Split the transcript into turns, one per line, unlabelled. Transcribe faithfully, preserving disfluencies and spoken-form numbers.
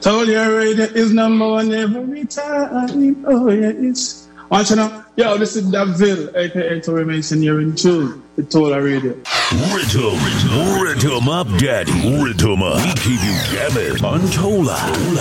Told you radio is number one every time. Oh, yeah, it's. Want you know? Yo, this is Daville, aka Tory Mason, you're in tune with Tola Radio.
Rhythm, rhythm, rhythm up, daddy. Rhythm up. We keep you jamming on Tola.